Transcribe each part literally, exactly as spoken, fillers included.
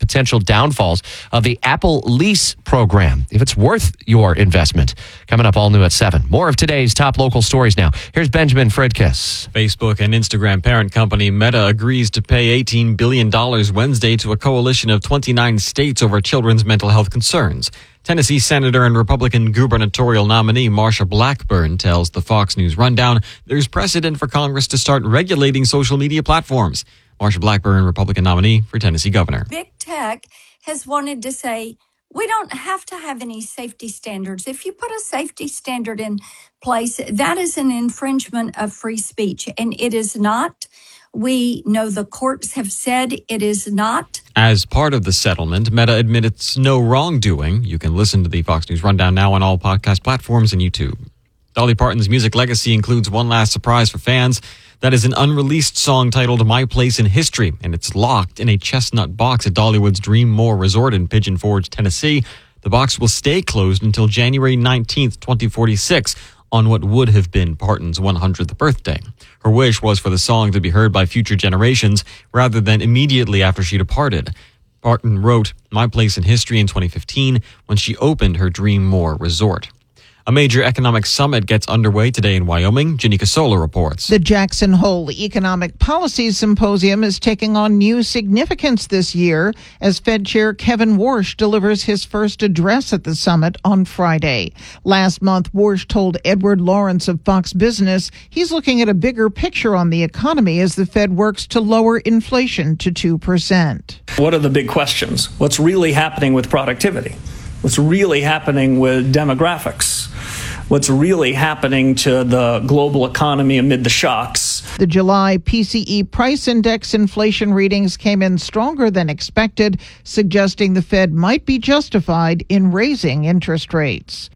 potential downfalls of the Apple lease program, if it's worth your investment. Coming up all new at seven. More of today's top local stories now. Here's Benjamin Fridkiss. Facebook and Instagram parent company Meta agrees to pay eighteen billion dollars Wednesday to a coalition of twenty-nine states over children's mental health concerns. Tennessee Senator and Republican gubernatorial nominee Marsha Blackburn tells the Fox News Rundown there's precedent for Congress to start regulating social media platforms. Marsha Blackburn, Republican nominee for Tennessee governor. Big tech has wanted to say, we don't have to have any safety standards. If you put a safety standard in place, that is an infringement of free speech, and it is not. We know the courts have said it is not. As part of the settlement, Meta admits no wrongdoing. You can listen to the Fox News Rundown now on all podcast platforms and YouTube. Dolly Parton's music legacy includes one last surprise for fans. That is an unreleased song titled My Place in History, and it's locked in a chestnut box at Dollywood's Dream More Resort in Pigeon Forge, Tennessee. The box will stay closed until January nineteenth, twenty forty-six, on what would have been Parton's one hundredth birthday. Her wish was for the song to be heard by future generations rather than immediately after she departed. Parton wrote My Place in History in twenty fifteen when she opened her Dream More Resort. A major economic summit gets underway today in Wyoming. Janika Sola reports. The Jackson Hole Economic Policy Symposium is taking on new significance this year as Fed Chair Kevin Warsh delivers his first address at the summit on Friday. Last month, Warsh told Edward Lawrence of Fox Business he's looking at a bigger picture on the economy as the Fed works to lower inflation to two percent. What are the big questions? What's really happening with productivity? What's really happening with demographics? What's really happening to the global economy amid the shocks? The July P C E price index inflation readings came in stronger than expected, suggesting the Fed might be justified in raising interest rates.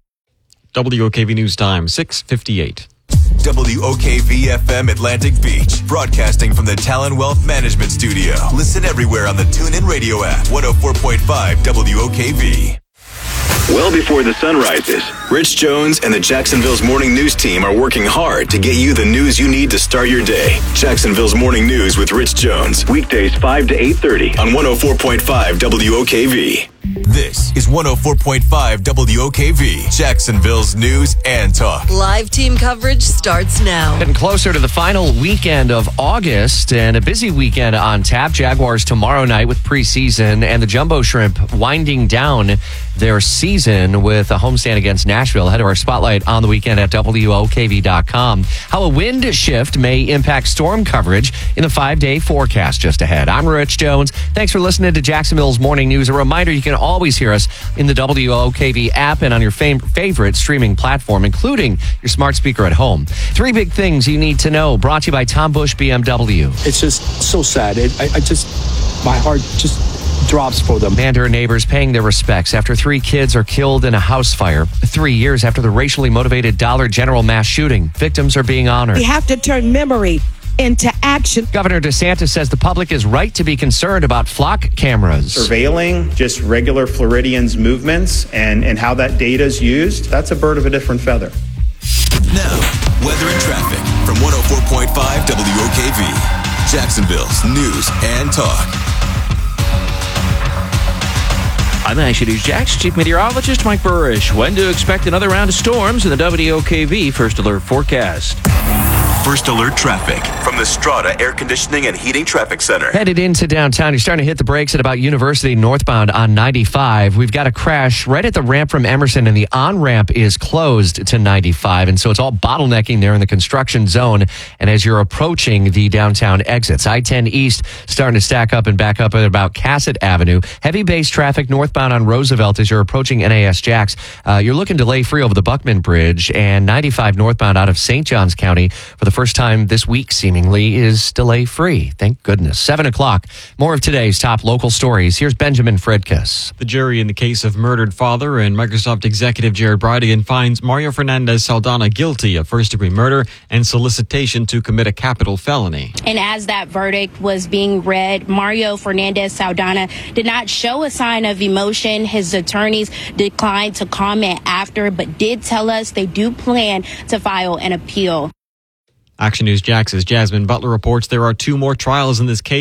W O K V News Time, six fifty-eight. W O K V F M Atlantic Beach, broadcasting from the Talon Wealth Management Studio. Listen everywhere on the TuneIn Radio app, one oh four point five W O K V. Well before the sun rises, Rich Jones and the Jacksonville's Morning News team are working hard to get you the news you need to start your day. Jacksonville's Morning News with Rich Jones, weekdays five to eight thirty on one oh four point five W O K V. This is one oh four point five W O K V, Jacksonville's News and Talk. Live team coverage starts now. Getting closer to the final weekend of August and a busy weekend on tap. Jaguars tomorrow night with preseason and the Jumbo Shrimp winding down their season with a homestand against Nashville. Head to our spotlight on the weekend at W O K V dot com. How a wind shift may impact storm coverage in the five-day forecast just ahead. I'm Rich Jones. Thanks for listening to Jacksonville's Morning News. A reminder, you can always hear us in the W O K V app and on your fam- favorite streaming platform, including your smart speaker at home. Three big things you need to know, brought to you by Tom Bush B M W. It's just so sad. It, I, I just, my heart just drops for them. And her neighbors paying their respects after three kids are killed in a house fire. Three years after the racially motivated Dollar General mass shooting, victims are being honored. We have to turn memory into action. Governor DeSantis says the public is right to be concerned about flock cameras. Surveilling just regular Floridians' movements and, and how that data is used, that's a bird of a different feather. Now, weather and traffic from one oh four point five W O K V, Jacksonville's News and Talk. I'm Action News Jax Chief Meteorologist Mike Burrish. When to expect another round of storms in the W O K V First Alert forecast. First Alert traffic from the Strata Air Conditioning and Heating Traffic Center. Headed into downtown, you're starting to hit the brakes at about University northbound on ninety-five. We've got a crash right at the ramp from Emerson, and the on-ramp is closed to ninety-five, and so it's all bottlenecking there in the construction zone. And as you're approaching the downtown exits, I ten East starting to stack up and back up at about Cassett Avenue. Heavy base traffic northbound on Roosevelt as you're approaching N A S Jax. Uh, you're looking delay free over the Buckman Bridge, and ninety-five northbound out of Saint Johns County for the first time this week seemingly is delay free. Thank goodness. Seven o'clock. More of today's top local stories. Here's Benjamin Fridkiss. The jury in the case of murdered father and Microsoft executive Jared Bridegan finds Mario Fernandez Saldana guilty of first-degree murder and solicitation to commit a capital felony. And as that verdict was being read, Mario Fernandez Saldana did not show a sign of emotion. His attorneys declined to comment after, but did tell us they do plan to file an appeal. Action News Jax's Jasmine Butler reports there are two more trials in this case.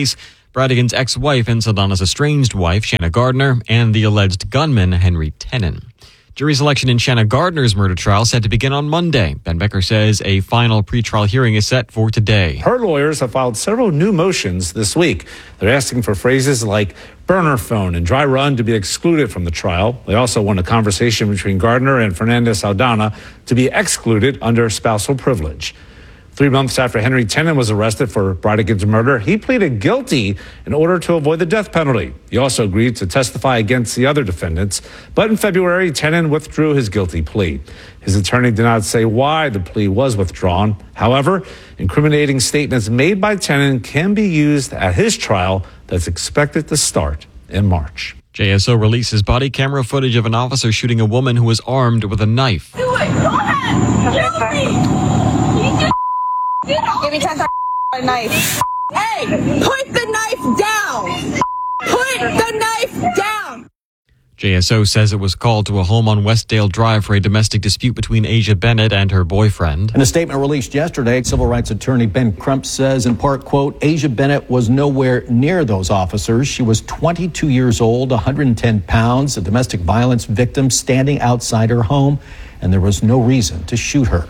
Bradigan's ex-wife and Saldana's estranged wife, Shanna Gardner, and the alleged gunman, Henry Tenon. Jury selection in Shanna Gardner's murder trial set to begin on Monday. Ben Becker says a final pretrial hearing is set for today. Her lawyers have filed several new motions this week. They're asking for phrases like burner phone and dry run to be excluded from the trial. They also want a conversation between Gardner and Fernandez Saldana to be excluded under spousal privilege. Three months after Henry Tenon was arrested for Bradigan's murder, he pleaded guilty in order to avoid the death penalty. He also agreed to testify against the other defendants. But in February, Tenon withdrew his guilty plea. His attorney did not say why the plea was withdrawn. However, incriminating statements made by Tenon can be used at his trial that's expected to start in March. J S O releases body camera footage of an officer shooting a woman who was armed with a knife. Do it! Go ahead! Kill me! Give me ten thousand a knife. Hey, put the knife down. Put the knife down. J S O says it was called to a home on Westdale Drive for a domestic dispute between Asia Bennett and her boyfriend. In a statement released yesterday, civil rights attorney Ben Crump says, in part, quote, Asia Bennett was nowhere near those officers. She was twenty-two years old, one hundred ten pounds, a domestic violence victim standing outside her home, and there was no reason to shoot her.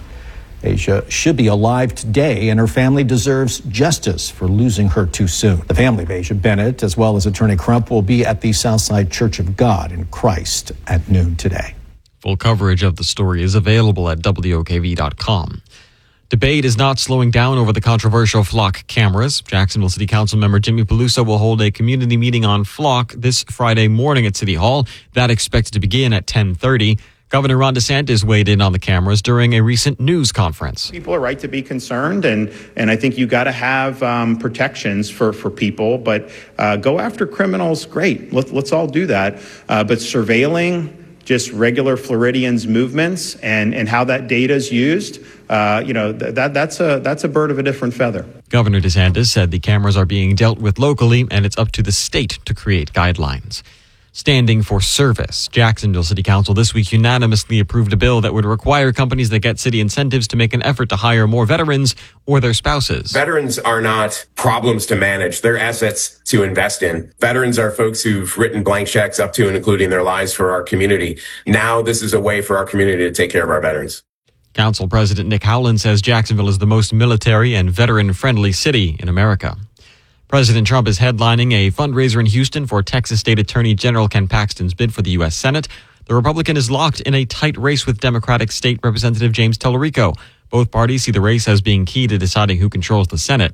Asia should be alive today, and her family deserves justice for losing her too soon. The family of Asia Bennett, as well as Attorney Crump, will be at the Southside Church of God in Christ at noon today. Full coverage of the story is available at W O K V dot com. Debate is not slowing down over the controversial Flock cameras. Jacksonville City Council member Jimmy Peluso will hold a community meeting on Flock this Friday morning at City Hall. That expected to begin at ten thirty. Governor Ron DeSantis weighed in on the cameras during a recent news conference. People are right to be concerned, and, and I think you got to have um, protections for, for people, but uh, go after criminals, great. Let, let's all do that. Uh, but surveilling just regular Floridians' movements and, and how that data is used, uh, you know, th- that that's a that's a bird of a different feather. Governor DeSantis said the cameras are being dealt with locally, and it's up to the state to create guidelines. Standing for service. Jacksonville City Council this week unanimously approved a bill that would require companies that get city incentives to make an effort to hire more veterans or their spouses. Veterans are not problems to manage. They're assets to invest in. Veterans are folks who've written blank checks up to and including their lives for our community. Now this is a way for our community to take care of our veterans. Council President Nick Howland says Jacksonville is the most military and veteran-friendly city in America. President Trump is headlining a fundraiser in Houston for Texas State Attorney General Ken Paxton's bid for the U S Senate. The Republican is locked in a tight race with Democratic State Representative James Tellerico. Both parties see the race as being key to deciding who controls the Senate.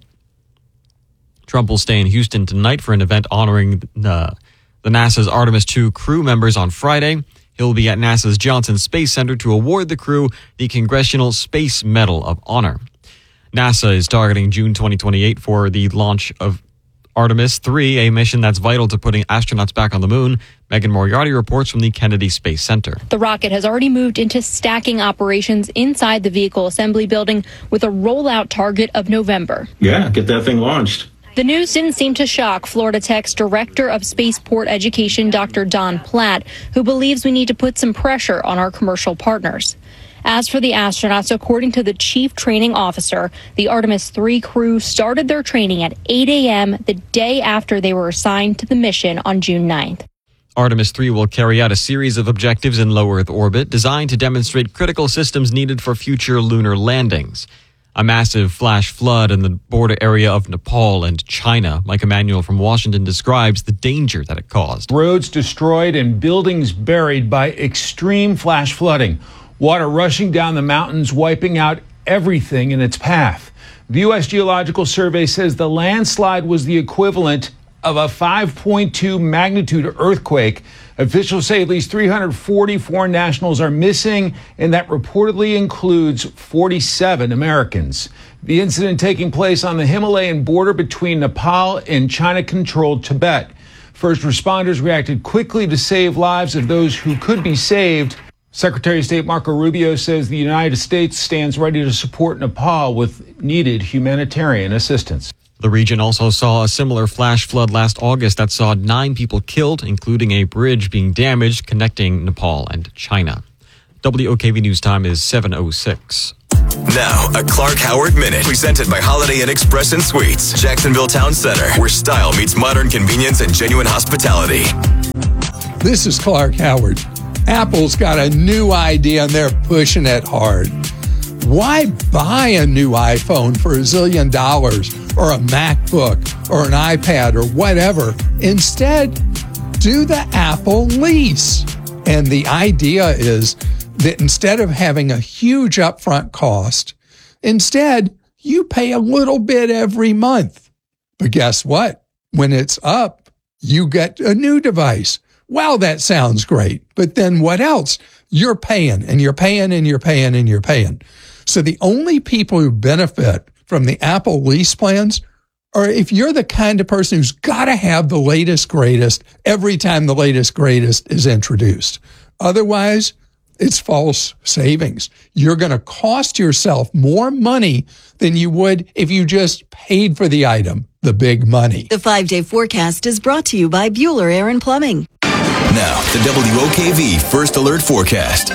Trump will stay in Houston tonight for an event honoring uh, the NASA's Artemis two crew members on Friday. He'll be at NASA's Johnson Space Center to award the crew the Congressional Space Medal of Honor. NASA is targeting June twenty twenty-eight for the launch of Artemis three, a mission that's vital to putting astronauts back on the moon. Megan Moriarty reports from the Kennedy Space Center. The rocket has already moved into stacking operations inside the vehicle assembly building with a rollout target of November. Yeah, get that thing launched. The news didn't seem to shock Florida Tech's Director of Spaceport Education, Doctor Don Platt, who believes we need to put some pressure on our commercial partners. As for the astronauts, according to the chief training officer, the Artemis three crew started their training at eight a.m. the day after they were assigned to the mission on June ninth. Artemis three will carry out a series of objectives in low Earth orbit designed to demonstrate critical systems needed for future lunar landings. A massive flash flood in the border area of Nepal and China. Mike Emanuel from Washington describes the danger that it caused. Roads destroyed and buildings buried by extreme flash flooding. Water rushing down the mountains, wiping out everything in its path. The U S Geological Survey says the landslide was the equivalent of a five point two magnitude earthquake. Officials say at least three hundred forty foreign nationals are missing, and that reportedly includes forty-seven Americans. The incident taking place on the Himalayan border between Nepal and China-controlled Tibet. First responders reacted quickly to save lives of those who could be saved. Secretary of State Marco Rubio says the United States stands ready to support Nepal with needed humanitarian assistance. The region also saw a similar flash flood last August that saw nine people killed, including a bridge being damaged connecting Nepal and China. W O K V News time is seven oh six. Now, a Clark Howard Minute, presented by Holiday Inn Express and Suites, Jacksonville Town Center, where style meets modern convenience and genuine hospitality. This is Clark Howard. Apple's got a new idea and they're pushing it hard. Why buy a new iPhone for a zillion dollars or a MacBook or an iPad or whatever? Instead, do the Apple lease. And the idea is that instead of having a huge upfront cost, instead, you pay a little bit every month. But guess what? When it's up, you get a new device. Well, that sounds great. But then what else? You're paying and you're paying and you're paying and you're paying. So the only people who benefit from the Apple lease plans are if you're the kind of person who's got to have the latest, greatest every time the latest, greatest is introduced. Otherwise, it's false savings. You're going to cost yourself more money than you would if you just paid for the item, the big money. The five-day forecast is brought to you by Bueller Air and Plumbing. Now, the W O K V First Alert Forecast.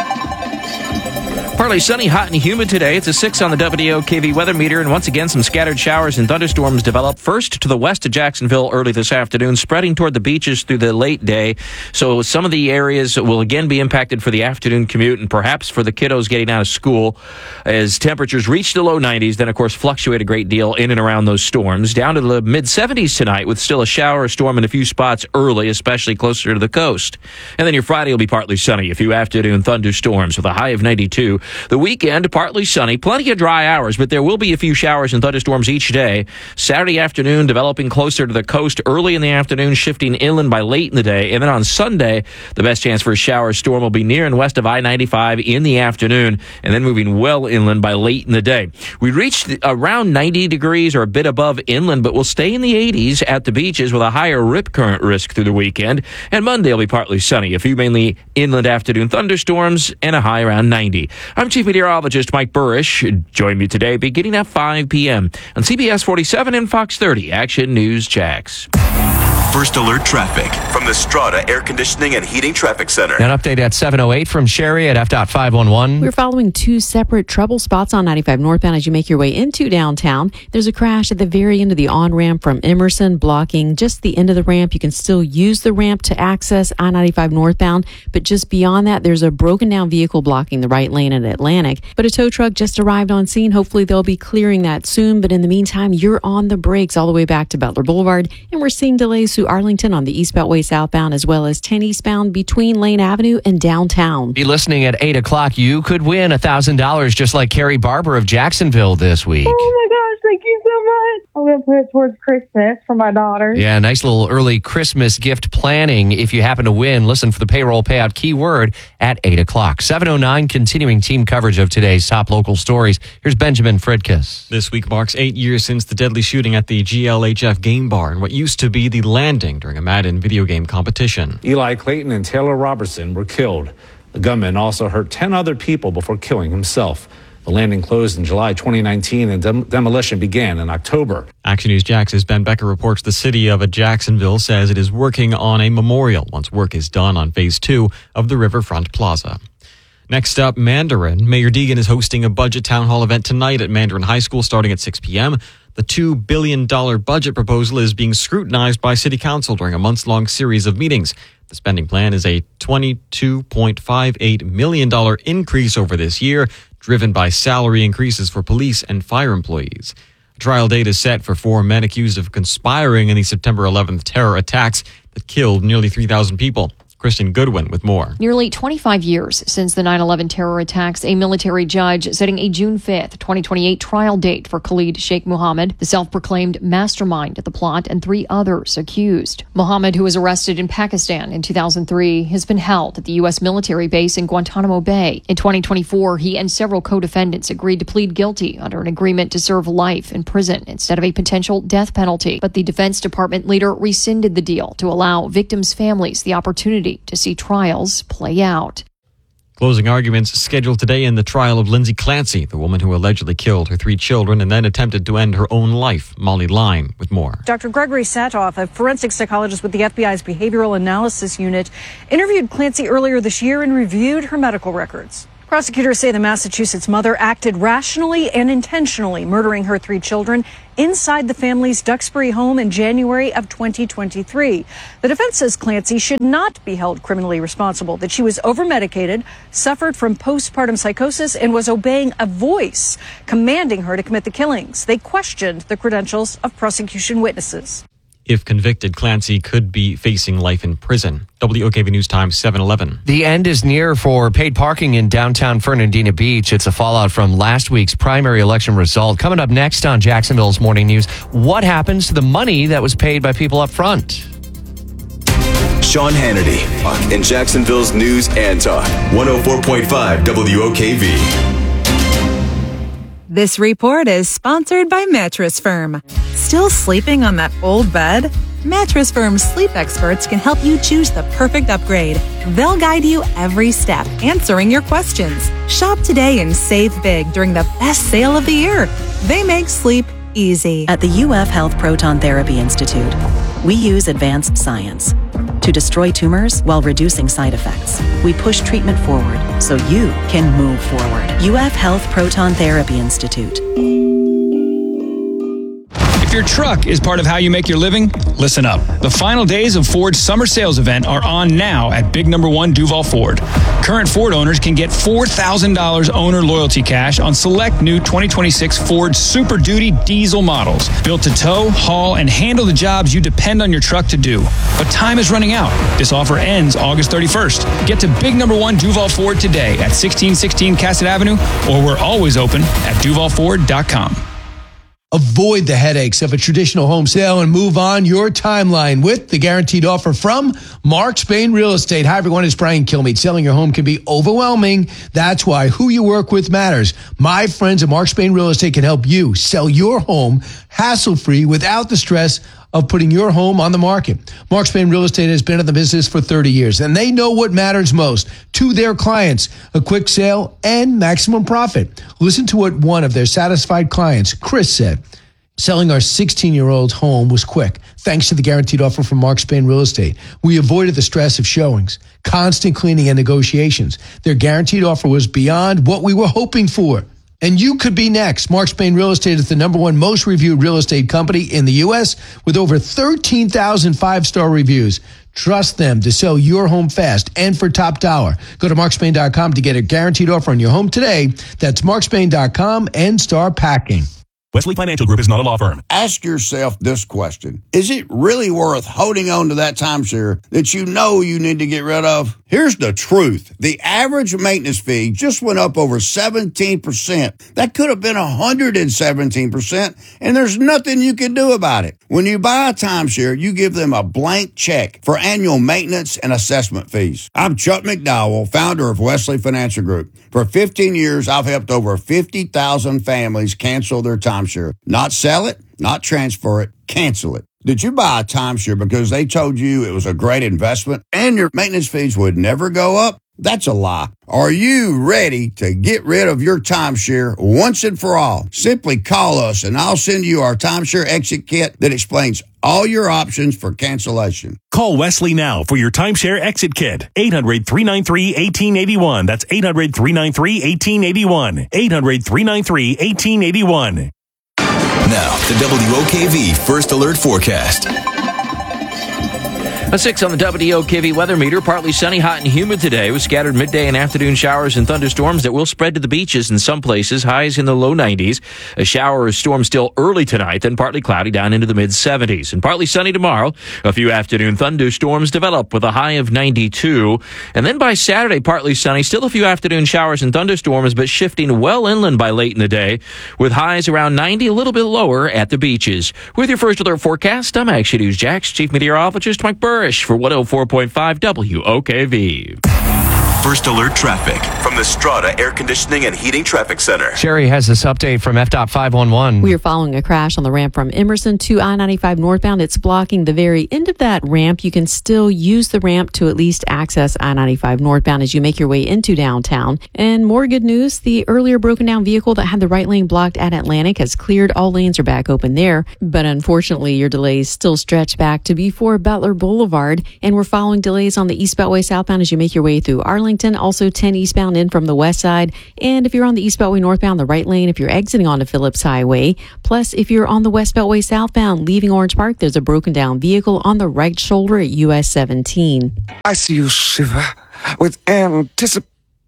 Partly sunny, hot, and humid today. It's a six on the W O K V weather meter, and once again, some scattered showers and thunderstorms develop. First to the west of Jacksonville early this afternoon, spreading toward the beaches through the late day. So some of the areas will again be impacted for the afternoon commute and perhaps for the kiddos getting out of school as temperatures reach the low nineties, then, of course, fluctuate a great deal in and around those storms. Down to the mid-seventies tonight with still a shower or storm in a few spots early, especially closer to the coast. And then your Friday will be partly sunny, a few afternoon thunderstorms with a high of ninety-two. The weekend, partly sunny, plenty of dry hours, but there will be a few showers and thunderstorms each day. Saturday afternoon, developing closer to the coast early in the afternoon, shifting inland by late in the day. And then on Sunday, the best chance for a shower storm will be near and west of I ninety-five in the afternoon, and then moving well inland by late in the day. We reached around ninety degrees or a bit above inland, but we'll stay in the eighties at the beaches with a higher rip current risk through the weekend. And Monday will be partly sunny, a few mainly inland afternoon thunderstorms, and a high around ninety. I'm Chief Meteorologist Mike Burrish. Join me today beginning at five p.m. on C B S forty-seven and Fox thirty Action News Jax. First Alert Traffic from the Strata Air Conditioning and Heating Traffic Center. An update at seven oh eight from Sherry at F DOT five one one. We're following two separate trouble spots on ninety-five northbound as you make your way into downtown. There's a crash at the very end of the on-ramp from Emerson, blocking just the end of the ramp. You can still use the ramp to access I ninety-five northbound, but just beyond that, there's a broken down vehicle blocking the right lane at Atlantic. But a tow truck just arrived on scene. Hopefully they'll be clearing that soon. But in the meantime, you're on the brakes all the way back to Butler Boulevard, and we're seeing delays through Arlington on the East Beltway southbound, as well as ten eastbound between Lane Avenue and downtown. Be listening at eight o'clock. You could win one thousand dollars just like Carrie Barber of Jacksonville this week. Oh my gosh, thank you so much. I'm going to put it towards Christmas for my daughter. Yeah, nice little early Christmas gift planning. If you happen to win, listen for the payroll payout keyword at eight o'clock. seven oh nine, continuing team coverage of today's top local stories. Here's Benjamin Fredkiss. This week marks eight years since the deadly shooting at the G L H F game bar in what used to be the Landing during a Madden video game competition. Eli Clayton and Taylor Robertson were killed. The gunman also hurt ten other people before killing himself. The Landing closed in July twenty nineteen and dem- demolition began in October. Action News Jax's Ben Becker reports the city of Jacksonville says it is working on a memorial once work is done on phase two of the Riverfront Plaza. Next up, Mandarin. Mayor Deegan is hosting a budget town hall event tonight at Mandarin High School starting at six p.m. The two billion dollars budget proposal is being scrutinized by City Council during a months-long series of meetings. The spending plan is a twenty-two point five eight million dollars increase over this year, driven by salary increases for police and fire employees. A trial date is set for four men accused of conspiring in the September eleventh terror attacks that killed nearly three thousand people. Kristen Goodwin with more. Nearly twenty-five years since the nine eleven terror attacks, a military judge setting a June fifth, twenty twenty-eight trial date for Khalid Sheikh Mohammed, the self-proclaimed mastermind of the plot, and three others accused. Mohammed, who was arrested in Pakistan in two thousand three, has been held at the U S military base in Guantanamo Bay. In twenty twenty-four, he and several co-defendants agreed to plead guilty under an agreement to serve life in prison instead of a potential death penalty. But the Defense Department leader rescinded the deal to allow victims' families the opportunity to see trials play out. Closing arguments scheduled today in the trial of Lindsay Clancy, the woman who allegedly killed her three children and then attempted to end her own life. Molly Line with more. Doctor Gregory Satoff, a forensic psychologist with the F B I's Behavioral Analysis Unit, interviewed Clancy earlier this year and reviewed her medical records. Prosecutors say the Massachusetts mother acted rationally and intentionally, murdering her three children inside the family's Duxbury home in January of twenty twenty-three. The defense says Clancy should not be held criminally responsible, that she was overmedicated, suffered from postpartum psychosis, and was obeying a voice commanding her to commit the killings. They questioned the credentials of prosecution witnesses. If convicted, Clancy could be facing life in prison. W O K V News Time, seven eleven. The end is near for paid parking in downtown Fernandina Beach. It's a fallout from last week's primary election result. Coming up next on Jacksonville's Morning News, what happens to the money that was paid by people up front? Sean Hannity in Jacksonville's News and Talk, one oh four point five W O K V. This report is sponsored by Mattress Firm. Still sleeping on that old bed? Mattress Firm's sleep experts can help you choose the perfect upgrade. They'll guide you every step, answering your questions. Shop today and save big during the best sale of the year. They make sleep easy. At the U F Health Proton Therapy Institute, we use advanced science to destroy tumors while reducing side effects. We push treatment forward so you can move forward. U F Health Proton Therapy Institute. If your truck is part of how you make your living, listen up. The final days of Ford's summer sales event are on now at Big Number One Duval Ford. Current Ford owners can get four thousand dollars owner loyalty cash on select new twenty twenty-six Ford Super Duty diesel models, built to tow, haul, and handle the jobs you depend on your truck to do. But time is running out. This offer ends August thirty-first. Get to Big Number One Duval Ford today at sixteen sixteen Cassett Avenue, or we're always open at duval ford dot com. Avoid the headaches of a traditional home sale and move on your timeline with the guaranteed offer from Mark Spain Real Estate. Hi, everyone. It's Brian Kilmeade. Selling your home can be overwhelming. That's why who you work with matters. My friends at Mark Spain Real Estate can help you sell your home hassle-free without the stress of putting your home on the market. Mark Spain Real Estate has been in the business for thirty years, and they know what matters most to their clients, a quick sale and maximum profit. Listen to what one of their satisfied clients, Chris, said. Selling our sixteen-year-old home was quick, thanks to the guaranteed offer from Mark Spain Real Estate. We avoided the stress of showings, constant cleaning, and negotiations. Their guaranteed offer was beyond what we were hoping for. And you could be next. Mark Spain Real Estate is the number one most reviewed real estate company in the U S with over thirteen thousand five-star reviews. Trust them to sell your home fast and for top dollar. Go to mark spain dot com to get a guaranteed offer on your home today. That's mark spain dot com and start packing. Wesley Financial Group is not a law firm. Ask yourself this question. Is it really worth holding on to that timeshare that you know you need to get rid of? Here's the truth. The average maintenance fee just went up over seventeen percent. That could have been one hundred seventeen percent, and there's nothing you can do about it. When you buy a timeshare, you give them a blank check for annual maintenance and assessment fees. I'm Chuck McDowell, founder of Wesley Financial Group. For fifteen years, I've helped over fifty thousand families cancel their timeshare. Not sell it, not transfer it, cancel it. Did you buy a timeshare because they told you it was a great investment and your maintenance fees would never go up? That's a lie. Are you ready to get rid of your timeshare once and for all? Simply call us and I'll send you our timeshare exit kit that explains all your options for cancellation. Call Wesley now for your timeshare exit kit. eight hundred, three nine three, one eight eight one. That's eight hundred, three nine three, one eight eight one. eight hundred, three nine three, one eight eight one. Now, the W O K V First Alert Forecast. A six on the W O K V weather meter. Partly sunny, hot, and humid today with scattered midday and afternoon showers and thunderstorms that will spread to the beaches in some places. Highs in the low nineties. A shower or storm still early tonight, then partly cloudy down into the mid seventies. And partly sunny tomorrow. A few afternoon thunderstorms develop with a high of ninety-two. And then by Saturday, partly sunny. Still a few afternoon showers and thunderstorms, but shifting well inland by late in the day with highs around ninety, a little bit lower at the beaches. With your First Alert forecast, I'm Action News Jax Chief Meteorologist Mike Burr for one oh four point five W O K V. First Alert traffic from the Strata Air Conditioning and Heating Traffic Center. Sherry has this update from F DOT five one one. We are following a crash on the ramp from Emerson to I ninety-five northbound. It's blocking the very end of that ramp. You can still use the ramp to at least access I ninety-five northbound as you make your way into downtown. And more good news, the earlier broken down vehicle that had the right lane blocked at Atlantic has cleared. All lanes are back open there. But unfortunately, your delays still stretch back to before Butler Boulevard. And we're following delays on the East Beltway southbound as you make your way through Arlington Arlington, also ten eastbound in from the west side. And if you're on the East Beltway northbound, the right lane, if you're exiting onto Phillips Highway. Plus, if you're on the West Beltway southbound, leaving Orange Park, there's a broken down vehicle on the right shoulder at U S seventeen. I see you shiver with anticipation.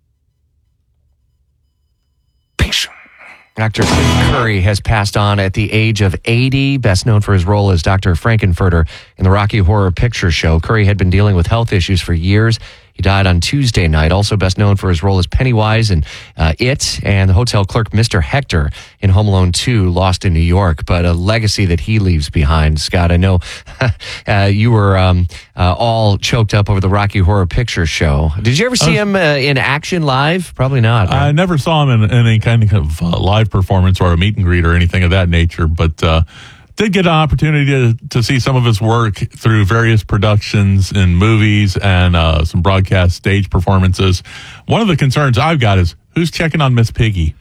Actor Tim Curry has passed on at the age of eighty, best known for his role as Doctor Frankenfurter in the Rocky Horror Picture Show. Curry had been dealing with health issues for years. He died on Tuesday night, also best known for his role as Pennywise in uh, It and the hotel clerk Mister Hector in Home Alone two, Lost in New York, but a legacy that he leaves behind. Scott, I know uh, you were um, uh, all choked up over the Rocky Horror Picture Show. Did you ever see him uh, in action live? Probably not. Right? I never saw him in, in any kind of uh, live performance or a meet and greet or anything of that nature, but uh, did get an opportunity to, to see some of his work through various productions in movies and uh, some broadcast stage performances. One of the concerns I've got is who's checking on Miss Piggy?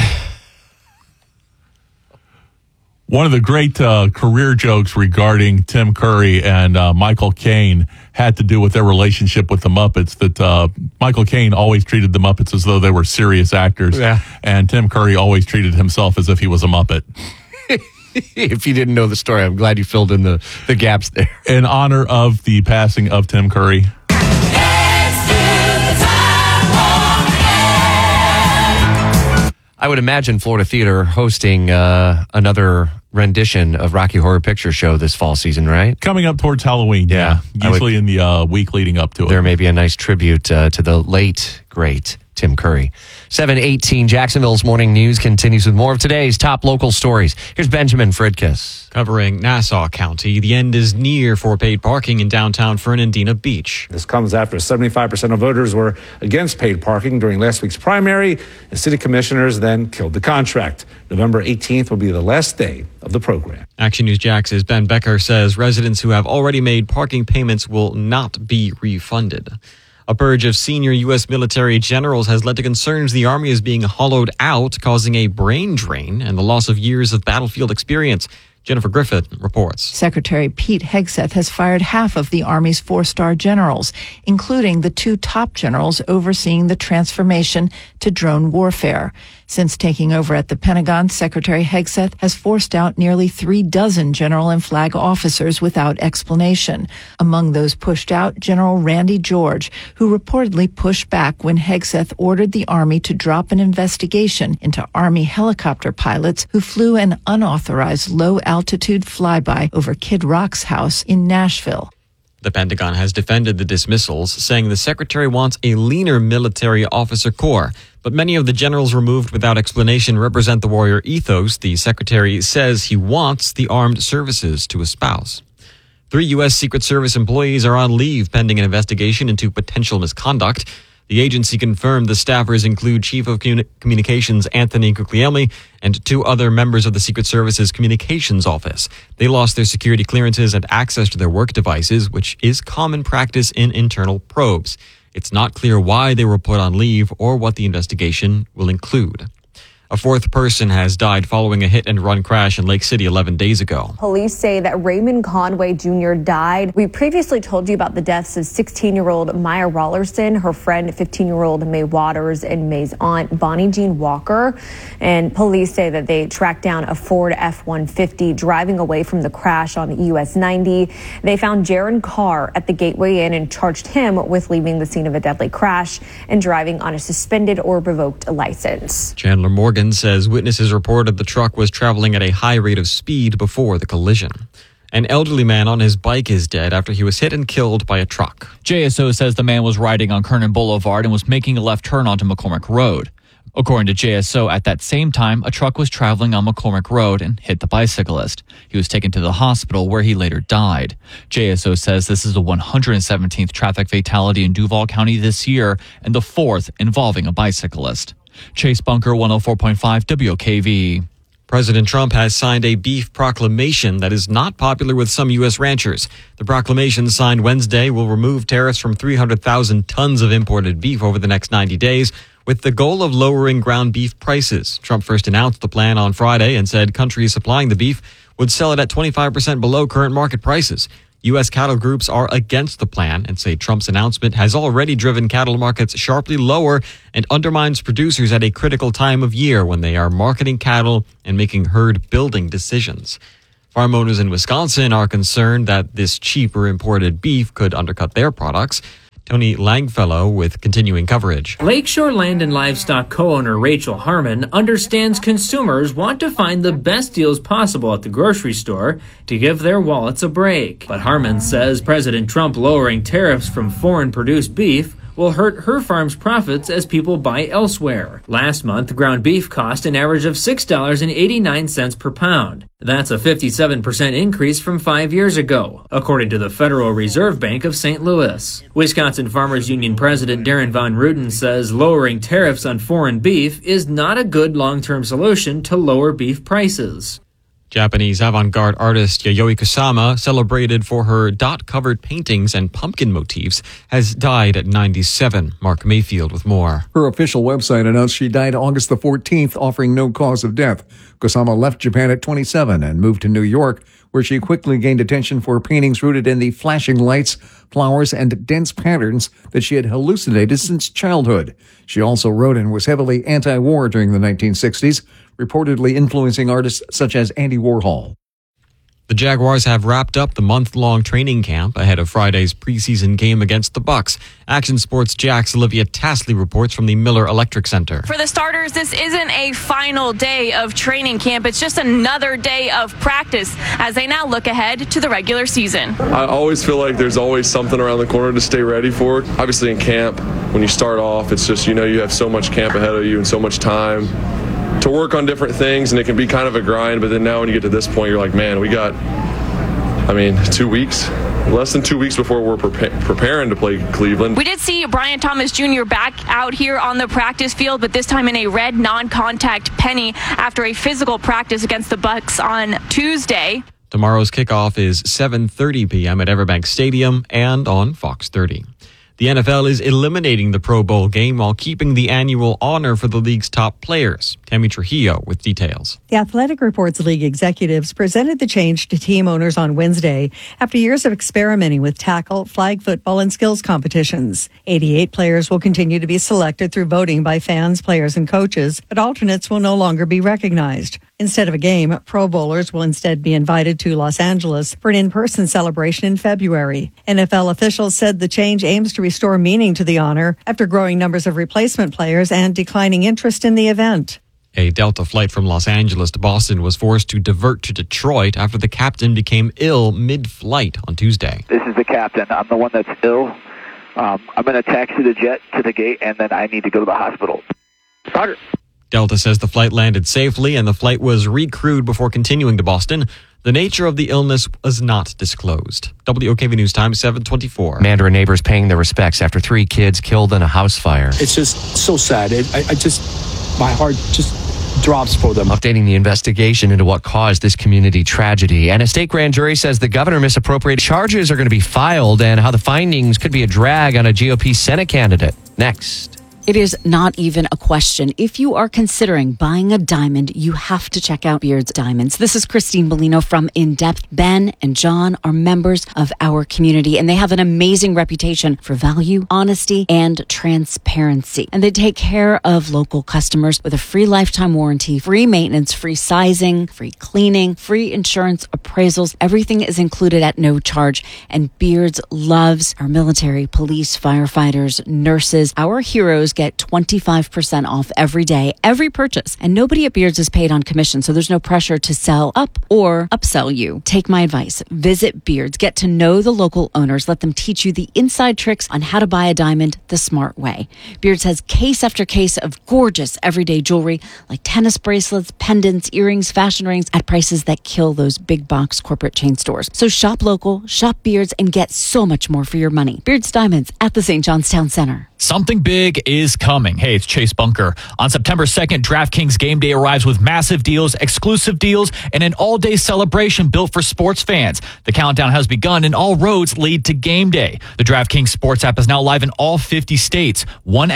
One of the great uh, career jokes regarding Tim Curry and uh, Michael Caine had to do with their relationship with the Muppets, that uh, Michael Caine always treated the Muppets as though they were serious actors, yeah. and Tim Curry always treated himself as if he was a Muppet. If you didn't know the story, I'm glad you filled in the, the gaps there. In honor of the passing of Tim Curry. I would imagine Florida Theater hosting uh, another rendition of Rocky Horror Picture Show this fall season, right? Coming up towards Halloween, yeah. yeah. Usually would, in the uh, week leading up to it. There may be a nice tribute uh, to the late, great Tim Curry. seven eighteen, Jacksonville's Morning News continues with more of today's top local stories. Here's Benjamin Fridkiss. Covering Nassau County, the end is near for paid parking in downtown Fernandina Beach. This comes after seventy-five percent of voters were against paid parking during last week's primary, and city commissioners then killed the contract. November eighteenth will be the last day of the program. Action News Jax's Ben Becker says residents who have already made parking payments will not be refunded. A purge of senior U S military generals has led to concerns the Army is being hollowed out, causing a brain drain and the loss of years of battlefield experience. Jennifer Griffith reports. Secretary Pete Hegseth has fired half of the Army's four-star generals, including the two top generals overseeing the transformation to drone warfare. Since taking over at the Pentagon, Secretary Hegseth has forced out nearly three dozen general and flag officers without explanation. Among those pushed out, General Randy George, who reportedly pushed back when Hegseth ordered the Army to drop an investigation into Army helicopter pilots who flew an unauthorized low-altitude flyby over Kid Rock's house in Nashville. The Pentagon has defended the dismissals, saying the secretary wants a leaner military officer corps. But many of the generals removed without explanation represent the warrior ethos the secretary says he wants the armed services to espouse. Three U S. Secret Service employees are on leave pending an investigation into potential misconduct. The agency confirmed the staffers include Chief of Communi- Communications Anthony Guglielmi and two other members of the Secret Service's communications office. They lost their security clearances and access to their work devices, which is common practice in internal probes. It's not clear why they were put on leave or what the investigation will include. A fourth person has died following a hit-and-run crash in Lake City eleven days ago. Police say that Raymond Conway Junior died. We previously told you about the deaths of sixteen-year-old Maya Rollerson, her friend fifteen-year-old May Waters, and May's aunt Bonnie Jean Walker. And police say that they tracked down a Ford F one fifty driving away from the crash on U S ninety. They found Jaron Carr at the Gateway Inn and charged him with leaving the scene of a deadly crash and driving on a suspended or revoked license. Chandler Morgan says witnesses reported the truck was traveling at a high rate of speed before the collision. An elderly man on his bike is dead after he was hit and killed by a truck. J S O says the man was riding on Kernan Boulevard and was making a left turn onto McCormick Road. According to J S O, at that same time, a truck was traveling on McCormick Road and hit the bicyclist. He was taken to the hospital where he later died. J S O says this is the one hundred seventeenth traffic fatality in Duval County this year and the fourth involving a bicyclist. Chase Bunker, one oh four point five W O K V. President Trump has signed a beef proclamation that is not popular with some U S ranchers. The proclamation signed Wednesday will remove tariffs from three hundred thousand tons of imported beef over the next ninety days, with the goal of lowering ground beef prices. Trump first announced the plan on Friday and said countries supplying the beef would sell it at twenty-five percent below current market prices. U S cattle groups are against the plan and say Trump's announcement has already driven cattle markets sharply lower and undermines producers at a critical time of year when they are marketing cattle and making herd building decisions. Farm owners in Wisconsin are concerned that this cheaper imported beef could undercut their products. Tony Langfellow with continuing coverage. Lakeshore Land and Livestock co-owner Rachel Harmon understands consumers want to find the best deals possible at the grocery store to give their wallets a break. But Harmon says President Trump lowering tariffs from foreign-produced beef will hurt her farm's profits as people buy elsewhere. Last month, ground beef cost an average of six dollars and eighty-nine cents per pound. That's a fifty-seven percent increase from five years ago, according to the Federal Reserve Bank of Saint Louis. Wisconsin Farmers Union President Darren Von Ruten says lowering tariffs on foreign beef is not a good long-term solution to lower beef prices. Japanese avant-garde artist Yayoi Kusama, celebrated for her dot-covered paintings and pumpkin motifs, has died at ninety-seven. Mark Mayfield with more. Her official website announced she died August the fourteenth, offering no cause of death. Kusama left Japan at twenty-seven and moved to New York, where she quickly gained attention for paintings rooted in the flashing lights, flowers, and dense patterns that she had hallucinated since childhood. She also wrote and was heavily anti-war during the nineteen sixties, reportedly influencing artists such as Andy Warhol. The Jaguars have wrapped up the month-long training camp ahead of Friday's preseason game against the Bucs. Action Sports Jack's Olivia Tasley reports from the Miller Electric Center. For the starters, this isn't a final day of training camp. It's just another day of practice as they now look ahead to the regular season. I always feel like there's always something around the corner to stay ready for. Obviously in camp, when you start off, it's just, you know, you have so much camp ahead of you and so much time to work on different things, and it can be kind of a grind, but then now when you get to this point, you're like, man, we got, I mean, two weeks, less than two weeks before we're prepa- preparing to play Cleveland. We did see Brian Thomas Junior back out here on the practice field, but this time in a red non-contact penny after a physical practice against the Bucs on Tuesday. Tomorrow's kickoff is seven thirty p.m. at Everbank Stadium and on Fox thirty. The N F L is eliminating the Pro Bowl game while keeping the annual honor for the league's top players. Tammy Trujillo with details. The Athletic reports league executives presented the change to team owners on Wednesday after years of experimenting with tackle, flag football, and skills competitions. eighty-eight players will continue to be selected through voting by fans, players, and coaches, but alternates will no longer be recognized. Instead of a game, Pro Bowlers will instead be invited to Los Angeles for an in-person celebration in February. N F L officials said the change aims to restore meaning to the honor after growing numbers of replacement players and declining interest in the event. A Delta flight from Los Angeles to Boston was forced to divert to Detroit after the captain became ill mid-flight on Tuesday. This is the captain. I'm the one that's ill. Um, I'm going to taxi the jet to the gate, and then I need to go to the hospital. Roger. Delta says the flight landed safely and the flight was recrewed before continuing to Boston. The nature of the illness was not disclosed. W O K V News Time, seven twenty-four. Mandarin neighbors paying their respects after three kids killed in a house fire. It's just so sad. It, I, I just, my heart just drops for them. Updating the investigation into what caused this community tragedy. And a state grand jury says the governor misappropriated charges are going to be filed and how the findings could be a drag on a G O P Senate candidate. Next. It is not even a question. If you are considering buying a diamond, you have to check out Beards Diamonds. This is Christine Molino from In Depth. Ben and John are members of our community, and they have an amazing reputation for value, honesty, and transparency. And they take care of local customers with a free lifetime warranty, free maintenance, free sizing, free cleaning, free insurance appraisals. Everything is included at no charge. And Beards loves our military, police, firefighters, nurses, our heroes. Get twenty-five percent off every day, every purchase. And nobody at Beards is paid on commission, so there's no pressure to sell up or upsell you. Take my advice. Visit Beards. Get to know the local owners. Let them teach you the inside tricks on how to buy a diamond the smart way. Beards has case after case of gorgeous everyday jewelry like tennis bracelets, pendants, earrings, fashion rings at prices that kill those big box corporate chain stores. So shop local, shop Beards, and get so much more for your money. Beards Diamonds at the Saint John's Town Center. Something big is coming. Hey, it's Chase Bunker. On September second, DraftKings Game Day arrives with massive deals, exclusive deals, and an all-day celebration built for sports fans. The countdown has begun, and all roads lead to Game Day. The DraftKings Sports app is now live in all fifty states. One app,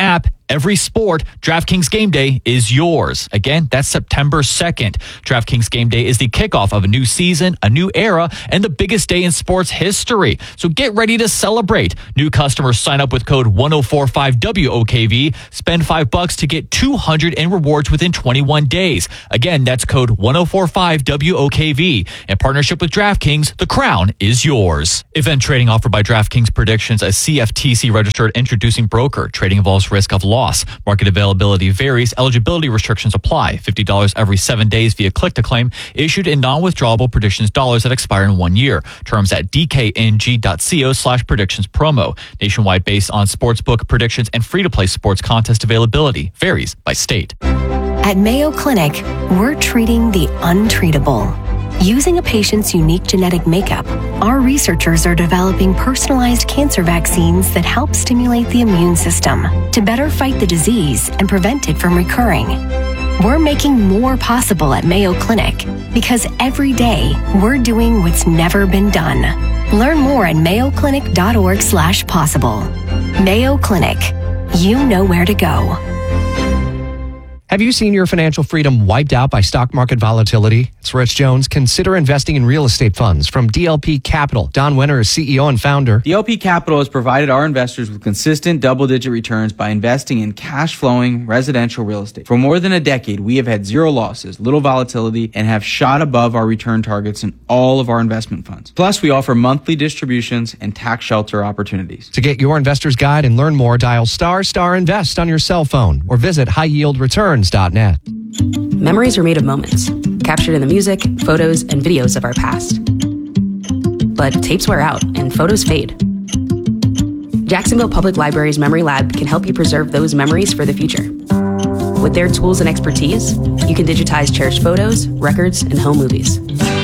every sport, DraftKings Game Day is yours. Again, that's September second. DraftKings Game Day is the kickoff of a new season, a new era, and the biggest day in sports history. So get ready to celebrate. New customers sign up with code one oh four five W O K V. Spend five bucks to get two hundred in rewards within twenty-one days. Again, that's code one oh four five W O K V. In partnership with DraftKings, the crown is yours. Event trading offered by DraftKings Predictions, a C F T C registered introducing broker. Trading involves risk of loss. Market availability varies. Eligibility restrictions apply. fifty dollars every seven days via click to claim. Issued in non-withdrawable predictions dollars that expire in one year. Terms at dkng.co slash predictions promo. Nationwide based on sportsbook predictions and free-to-play sports contest availability. Varies by state. At Mayo Clinic, we're treating the untreatable. Using a patient's unique genetic makeup, our researchers are developing personalized cancer vaccines that help stimulate the immune system to better fight the disease and prevent it from recurring. We're making more possible at Mayo Clinic because every day we're doing what's never been done. Learn more at mayoclinic.org slash possible. Mayo Clinic. You know where to go. Have you seen your financial freedom wiped out by stock market volatility? It's Rich Jones. Consider investing in real estate funds from D L P Capital. Don Winter is C E O and founder. D L P Capital has provided our investors with consistent double-digit returns by investing in cash-flowing residential real estate. For more than a decade, we have had zero losses, little volatility, and have shot above our return targets in all of our investment funds. Plus, we offer monthly distributions and tax shelter opportunities. To get your investor's guide and learn more, dial star star invest on your cell phone or visit high yield returns dot net. Memories are made of moments, captured in the music, photos, and videos of our past. But tapes wear out and photos fade. Jacksonville Public Library's Memory Lab can help you preserve those memories for the future. With their tools and expertise, you can digitize cherished photos, records, and home movies.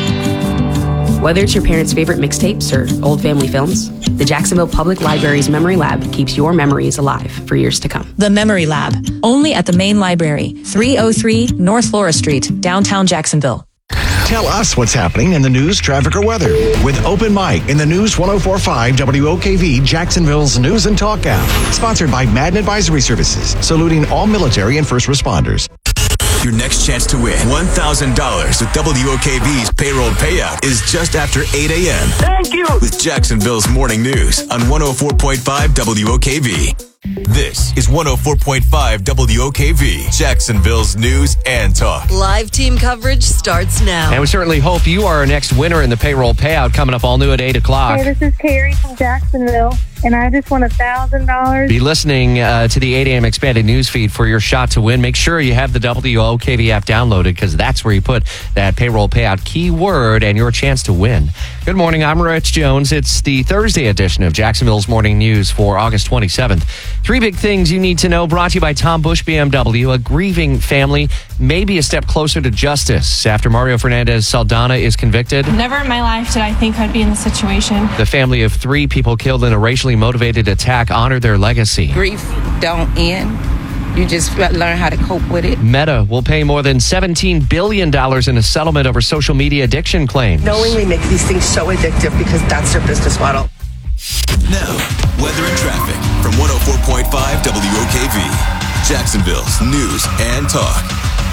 Whether it's your parents' favorite mixtapes or old family films, the Jacksonville Public Library's Memory Lab keeps your memories alive for years to come. The Memory Lab, only at the main library, three oh three North Laura Street, downtown Jacksonville. Tell us what's happening in the news, traffic, or weather with Open Mic in the News one oh four point five W O K V, Jacksonville's News and Talk app. Sponsored by Madden Advisory Services, saluting all military and first responders. Your next chance to win one thousand dollars with W O K V's payroll payout is just after eight a.m. Thank you! With Jacksonville's Morning News on one oh four point five W O K V. This is one oh four point five W O K V, Jacksonville's News and Talk. Live team coverage starts now. And we certainly hope you are our next winner in the payroll payout coming up all new at eight o'clock. Hey, this is Carrie from Jacksonville, and I just won one thousand dollars. Be listening uh, to the eight a.m. expanded news feed for your shot to win. Make sure you have the W O K V app downloaded because that's where you put that payroll payout keyword and your chance to win. Good morning, I'm Rich Jones. It's the Thursday edition of Jacksonville's Morning News for August twenty-seventh. Three big things you need to know, brought to you by Tom Bush B M W. A grieving family may be a step closer to justice after Mario Fernandez Saldana is convicted. Never in my life did I think I'd be in this situation. The family of three people killed in a racially motivated attack honor their legacy. Grief don't end. You just learn how to cope with it. Meta will pay more than seventeen billion dollars in a settlement over social media addiction claims. Knowingly make these things so addictive because that's their business model. Now, weather and traffic from one oh four point five W O K V, Jacksonville's News and Talk.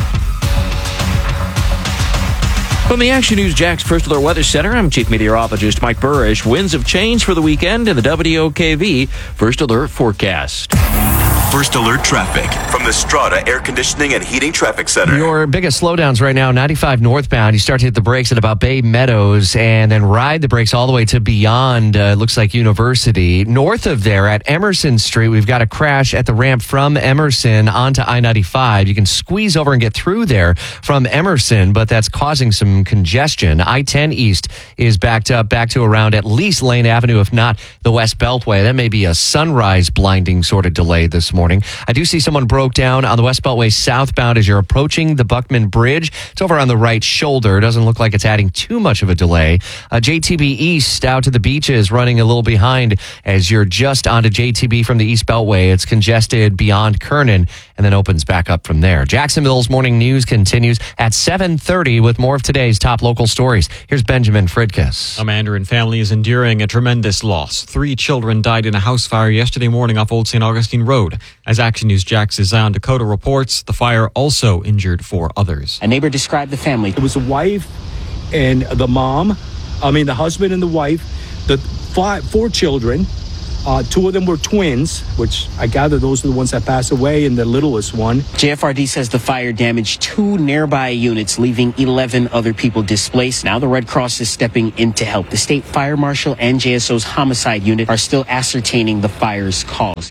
From the Action News Jax First Alert Weather Center, I'm Chief Meteorologist Mike Burrish. Winds have changed for the weekend in the W O K V First Alert forecast. First Alert traffic from the Strata Air Conditioning and Heating Traffic Center. Your biggest slowdowns right now, ninety-five northbound. You start to hit the brakes at about Bay Meadows and then ride the brakes all the way to beyond, uh, looks like University. North of there at Emerson Street, we've got a crash at the ramp from Emerson onto I ninety-five. You can squeeze over and get through there from Emerson, but that's causing some congestion. I ten East is backed up back to around at least Lane Avenue, if not the West Beltway. That may be a sunrise blinding sort of delay this morning. I do see someone broke down on the West Beltway southbound as you're approaching the Buckman Bridge. It's over on the right shoulder. It doesn't look like it's adding too much of a delay. Uh, J T B East out to the beaches running a little behind as you're just onto J T B from the East Beltway. It's congested beyond Kernan and then opens back up from there. Jacksonville's Morning News continues at seven thirty with more of today's top local stories. Here's Benjamin Fridkes. A Mandarin family is enduring a tremendous loss. Three children died in a house fire yesterday morning off Old Saint Augustine Road. As Action News Jax's Zion Dakota reports, the fire also injured four others. A neighbor described the family. It was a wife and the mom, I mean the husband and the wife, the five, four children. Uh, two of them were twins, which I gather those are the ones that passed away, and the littlest one. J F R D says the fire damaged two nearby units, leaving eleven other people displaced. Now the Red Cross is stepping in to help. The state fire marshal and J S O's homicide unit are still ascertaining the fire's cause.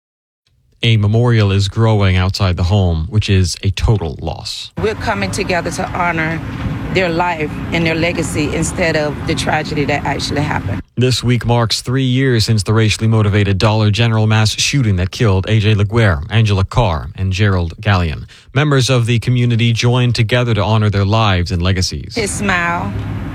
A memorial is growing outside the home, which is a total loss. We're coming together to honor their life and their legacy instead of the tragedy that actually happened. This week marks three years since the racially motivated Dollar General mass shooting that killed A J LaGuerre, Angela Carr, and Gerald Gallion. Members of the community joined together to honor their lives and legacies. His smile,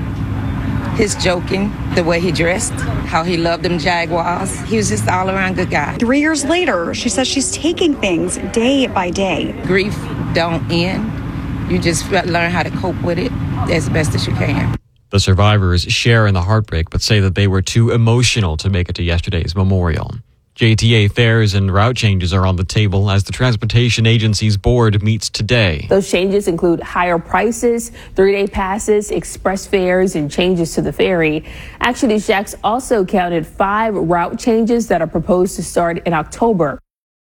his joking, the way he dressed, how he loved them Jaguars. He was just all around good guy. Three years later, she says she's taking things day by day. Grief don't end. You just learn how to cope with it as best as you can. The survivors share in the heartbreak, but say that they were too emotional to make it to yesterday's memorial. J T A fares and route changes are on the table as the Transportation Agency's board meets today. Those changes include higher prices, three-day passes, express fares, and changes to the ferry. Action News Jax also counted five route changes that are proposed to start in October.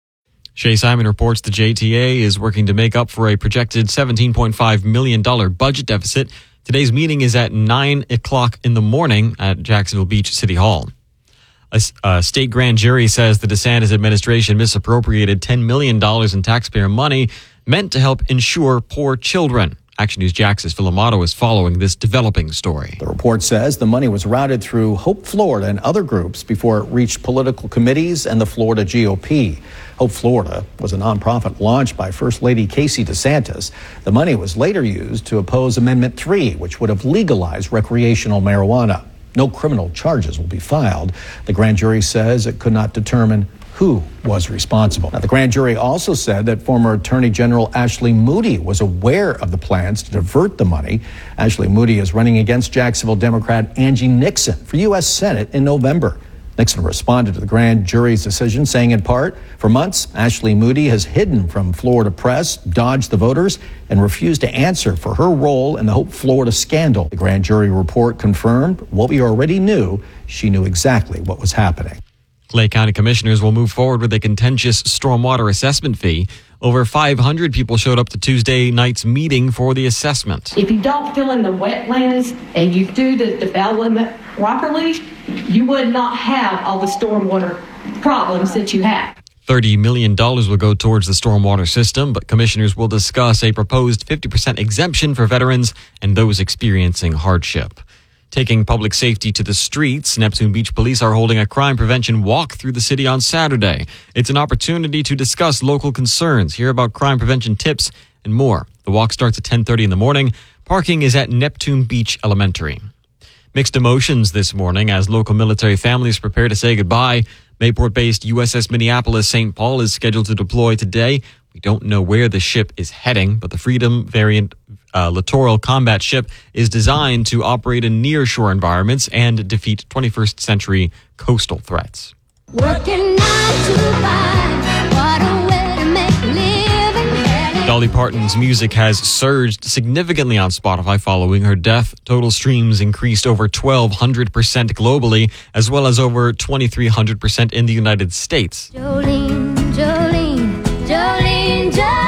Shay Simon reports the J T A is working to make up for a projected seventeen point five million dollars budget deficit. Today's meeting is at nine o'clock in the morning at Jacksonville Beach City Hall. A, a state grand jury says the DeSantis administration misappropriated ten million dollars in taxpayer money meant to help insure poor children. Action News Jax's Phil Amato is following this developing story. The report says the money was routed through Hope Florida and other groups before it reached political committees and the Florida G O P. Hope Florida was a nonprofit launched by First Lady Casey DeSantis. The money was later used to oppose Amendment three, which would have legalized recreational marijuana. No criminal charges will be filed. The grand jury says it could not determine who was responsible. Now, the grand jury also said that former Attorney General Ashley Moody was aware of the plans to divert the money. Ashley Moody is running against Jacksonville Democrat Angie Nixon for U S Senate in November. Nixon responded to the grand jury's decision, saying in part, for months, Ashley Moody has hidden from Florida press, dodged the voters, and refused to answer for her role in the Hope Florida scandal. The grand jury report confirmed what we already knew. She knew exactly what was happening. Clay County commissioners will move forward with a contentious stormwater assessment fee. Over five hundred people showed up to Tuesday night's meeting for the assessment. If you don't fill in the wetlands and you do the development properly, you would not have all the stormwater problems that you have. thirty million dollars will go towards the stormwater system, but commissioners will discuss a proposed fifty percent exemption for veterans and those experiencing hardship. Taking public safety to the streets, Neptune Beach Police are holding a crime prevention walk through the city on Saturday. It's an opportunity to discuss local concerns, hear about crime prevention tips, and more. The walk starts at ten thirty in the morning. Parking is at Neptune Beach Elementary. Mixed emotions this morning as local military families prepare to say goodbye. Mayport-based U S S Minneapolis Saint Paul is scheduled to deploy today. We don't know where the ship is heading, but the Freedom variant uh, littoral combat ship is designed to operate in near-shore environments and defeat twenty-first century coastal threats. Working nine to five, what a way to make a living. Dolly Parton's music has surged significantly on Spotify following her death. Total streams increased over twelve hundred percent globally, as well as over twenty-three hundred percent in the United States. Jolene, Jolene, Jolene, Jolene.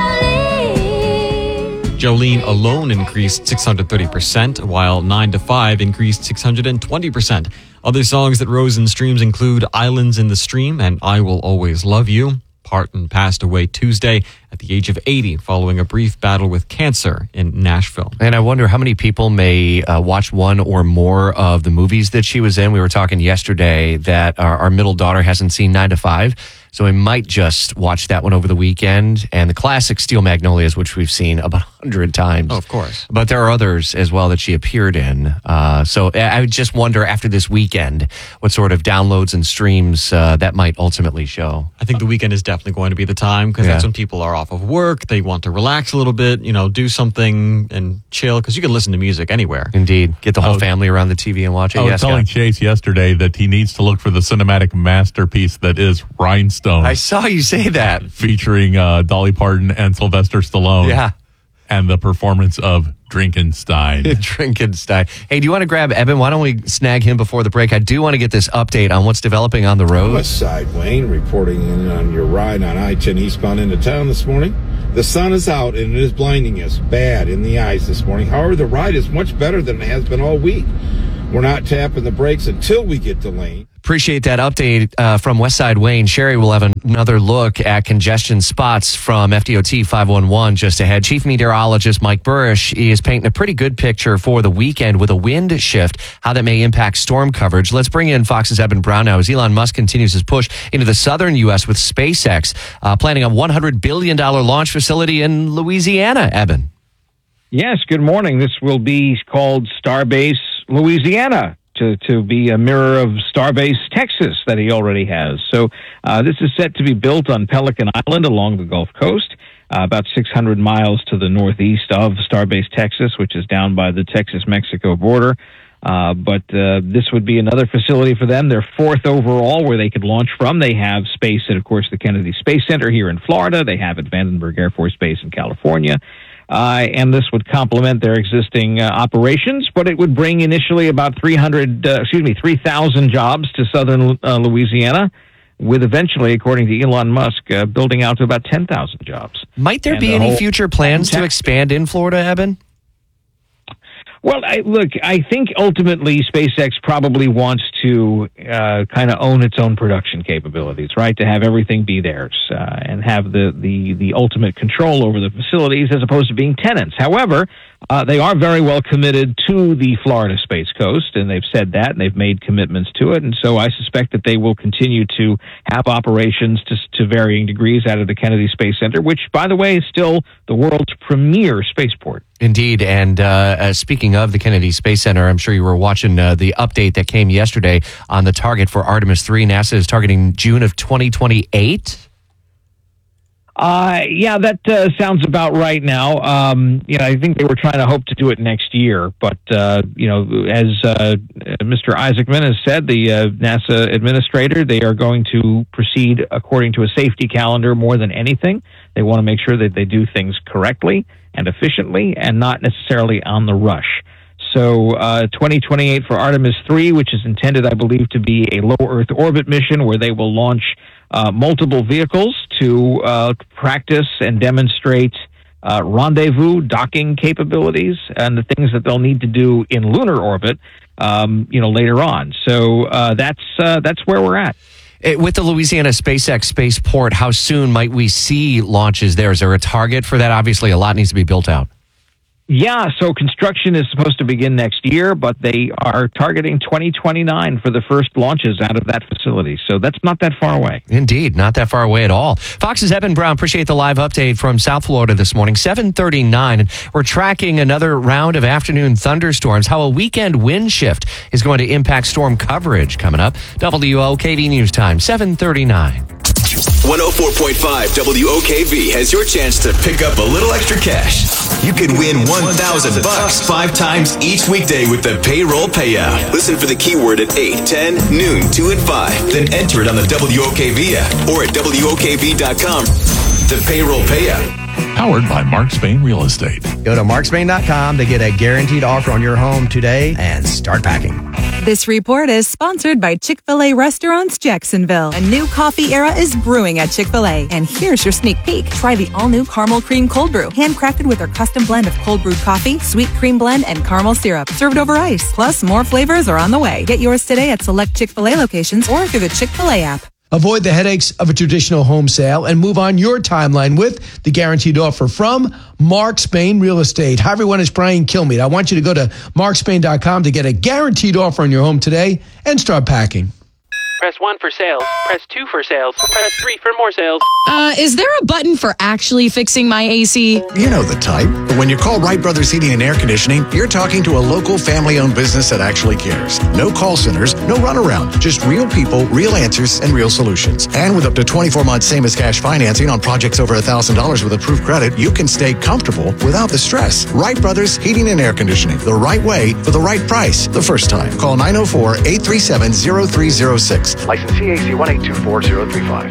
Jolene alone increased six hundred thirty percent, while nine to five increased six hundred twenty percent. Other songs that rose in streams include Islands in the Stream and I Will Always Love You. Parton passed away Tuesday at the age of eighty following a brief battle with cancer in Nashville. And I wonder how many people may uh, watch one or more of the movies that she was in. We were talking yesterday that our, our middle daughter hasn't seen nine to five. So we might just watch that one over the weekend. And the classic Steel Magnolias, which we've seen about a hundred times. Oh, of course. But there are others as well that she appeared in. Uh, so I would just wonder after this weekend what sort of downloads and streams uh, that might ultimately show. I think the weekend is definitely going to be the time because Yeah. that's when people are off of work. They want to relax a little bit, you know, do something and chill because you can listen to music anywhere. Indeed. Get the whole Oh. family around the T V and watch it. I was Yes, telling Scott. Chase yesterday that he needs to look for the cinematic masterpiece that is Rhinestone. Stone. I saw you say that. Featuring uh, Dolly Parton and Sylvester Stallone. Yeah. And the performance of Drinkenstein. Drinkenstein. Hey, do you want to grab Eben? Why don't we snag him before the break? I do want to get this update on what's developing on the road. West Side, Wayne, reporting in on your ride on I ten eastbound into town this morning. The sun is out and it is blinding us bad in the eyes this morning. However, the ride is much better than it has been all week. We're not tapping the brakes until we get to Lane. Appreciate that update uh, from Westside Wayne. Sherry will have another look at congestion spots from F D O T five one one just ahead. Chief Meteorologist Mike Burrish is painting a pretty good picture for the weekend with a wind shift, how that may impact storm coverage. Let's bring in Fox's Eben Brown now as Elon Musk continues his push into the southern U S with SpaceX, uh, planning a one hundred billion dollars launch facility in Louisiana, Eben. Yes, good morning. This will be called Starbase Louisiana, to, to be a mirror of Starbase Texas that he already has. So uh, this is set to be built on Pelican Island along the Gulf Coast, uh, about six hundred miles to the northeast of Starbase Texas, which is down by the Texas-Mexico border. Uh, but uh, this would be another facility for them, their fourth overall, where they could launch from. They have space at, of course, the Kennedy Space Center here in Florida. They have at Vandenberg Air Force Base in California. Uh, and this would complement their existing uh, operations, but it would bring initially about three hundred, uh, excuse me, three thousand jobs to southern uh, Louisiana, with eventually, according to Elon Musk, uh, building out to about ten thousand jobs. Might there And be the any whole- future plans to expand in Florida, Eben? Well, I, look, I think ultimately SpaceX probably wants to uh, kind of own its own production capabilities, right? To have everything be theirs uh, and have the, the, the ultimate control over the facilities as opposed to being tenants. However, uh, they are very well committed to the Florida Space Coast, and they've said that, and they've made commitments to it. And so I suspect that they will continue to have operations to, to varying degrees out of the Kennedy Space Center, which, by the way, is still the world's premier spaceport. Indeed. And uh, uh, speaking of the Kennedy Space Center, I'm sure you were watching uh, the update that came yesterday on the target for Artemis three. NASA is targeting June of twenty twenty-eight. Uh, yeah, that uh, sounds about right now. Um, you know, I think they were trying to hope to do it next year, but uh, you know, as uh, Mister Isaacman has said, the uh, NASA administrator, they are going to proceed according to a safety calendar more than anything. They want to make sure that they do things correctly and efficiently, and not necessarily on the rush. So, uh, twenty twenty-eight for Artemis three, which is intended, I believe, to be a low Earth orbit mission where they will launch uh, multiple vehicles to uh, practice and demonstrate uh, rendezvous docking capabilities and the things that they'll need to do in lunar orbit, um, you know, later on. So uh, that's uh, that's where we're at. It, with the Louisiana SpaceX spaceport, how soon might we see launches there? Is there a target for that? Obviously, a lot needs to be built out. Yeah, so construction is supposed to begin next year, but they are targeting twenty twenty-nine for the first launches out of that facility. So that's not that far away. Indeed, not that far away at all. Fox's Eben Brown, appreciate the live update from South Florida this morning, seven thirty-nine. And we're tracking another round of afternoon thunderstorms, how a weekend wind shift is going to impact storm coverage coming up. W O K V News Time, seven thirty-nine. one oh four point five W O K V has your chance to pick up a little extra cash. You could win one thousand bucks five times each weekday with the payroll payout. Listen for the keyword at eight, ten, noon, two, and five. Then enter it on the W O K V app or at W O K V dot com. The payroll payout. Powered by Mark Spain Real Estate. Go to mark spain dot com to get a guaranteed offer on your home today and start packing. This report is sponsored by Chick-fil-A Restaurants Jacksonville. A new coffee era is brewing at Chick-fil-A. And here's your sneak peek. Try the all-new Caramel Cream Cold Brew, handcrafted with our custom blend of cold brewed coffee, sweet cream blend, and caramel syrup, served over ice. Plus, more flavors are on the way. Get yours today at select Chick-fil-A locations or through the Chick-fil-A app. Avoid the headaches of a traditional home sale and move on your timeline with the guaranteed offer from Mark Spain Real Estate. Hi, everyone. It's Brian Kilmeade. I want you to go to mark spain dot com to get a guaranteed offer on your home today and start packing. Press one for sales. Press two for sales. Press three for more sales. Uh, is there a button for actually fixing my A C? You know the type. But when you call Wright Brothers Heating and Air Conditioning, you're talking to a local family-owned business that actually cares. No call centers, no runaround. Just real people, real answers, and real solutions. And with up to twenty-four months same as cash financing on projects over one thousand dollars with approved credit, you can stay comfortable without the stress. Wright Brothers Heating and Air Conditioning. The right way for the right price the first time. Call nine oh four, eight three seven, oh three oh six. License C A C one eight two four zero three five.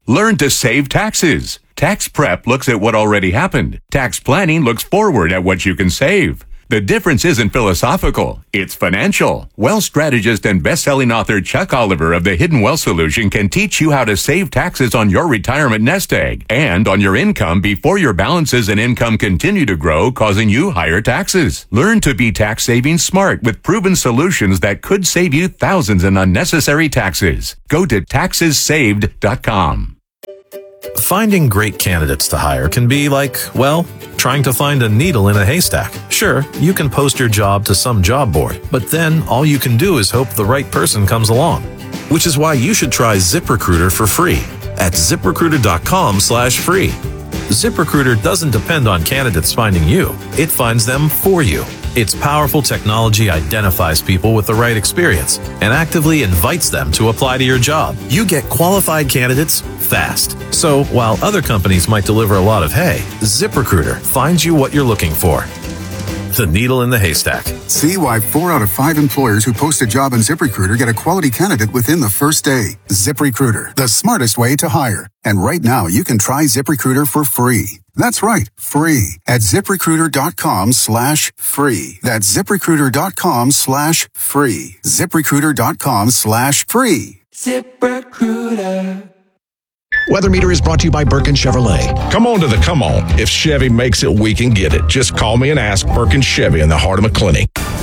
Learn to save taxes. Tax prep looks at what already happened. Tax planning looks forward at what you can save. The difference isn't philosophical, it's financial. Wealth strategist and best-selling author Chuck Oliver of the Hidden Wealth Solution can teach you how to save taxes on your retirement nest egg and on your income before your balances and income continue to grow, causing you higher taxes. Learn to be tax saving smart with proven solutions that could save you thousands in unnecessary taxes. Go to taxes saved dot com. Finding great candidates to hire can be like, well, trying to find a needle in a haystack. Sure, you can post your job to some job board, but then all you can do is hope the right person comes along. Which is why you should try ZipRecruiter for free at ZipRecruiter.com slash free. ZipRecruiter doesn't depend on candidates finding you. It finds them for you. Its powerful technology identifies people with the right experience and actively invites them to apply to your job. You get qualified candidates fast. So while other companies might deliver a lot of hay, ZipRecruiter finds you what you're looking for. The needle in the haystack. See why four out of five employers who post a job on ZipRecruiter get a quality candidate within the first day. ZipRecruiter, the smartest way to hire. And right now, you can try ZipRecruiter for free. That's right, free at ZipRecruiter.com slash free. That's ZipRecruiter.com slash free. ZipRecruiter.com slash free. ZipRecruiter. Weather Meter is brought to you by Birkin Chevrolet. Come on to the come on. If Chevy makes it, we can get it. Just call me and ask. Birkin Chevy in the heart of McClinney.